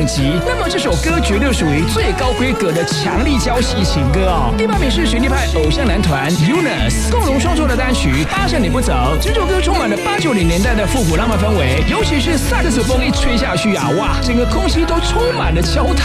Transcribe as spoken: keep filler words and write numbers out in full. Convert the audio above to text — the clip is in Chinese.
等级，那么这首歌绝对属于最高规格的强力交戏情歌哦。第八名是学弟派偶像男团 U N U S 共同创作的单曲《八下你不走》，这首歌充满了八九零年代的复古浪漫氛围，尤其是萨克斯风一吹下去啊，哇，整个空气都充满了焦炭。